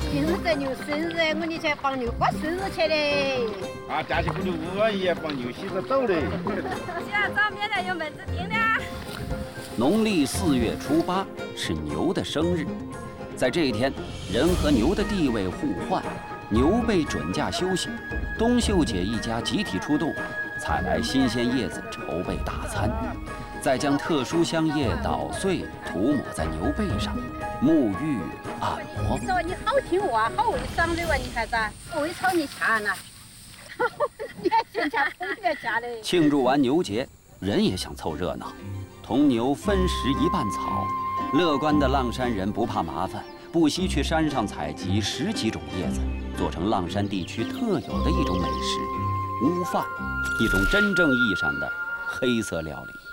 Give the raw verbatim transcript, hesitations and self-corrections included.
今日这牛生日，我哋去帮牛过生日去嘞。 啊，假期不就我也帮牛洗着澡嘞。 洗完澡免得有蚊子叮的。 农历四月初八是牛的生日，在这一天，人和牛的地位互换，牛被准假休息。冬秀姐一家集体出动，采来新鲜叶子筹备大餐，再将特殊香叶捣碎涂抹在牛背上，沐浴按摩。 你说你好听话，好会赏的哇！你看噻，喂草你掐了，你还现掐捧着掐的。 庆祝完牛节，人也想凑热闹。同牛分食一半草，乐观的浪山人不怕麻烦，不惜去山上采集十几种叶子，做成浪山地区特有的一种美食——乌饭，一种真正意义上的黑色料理。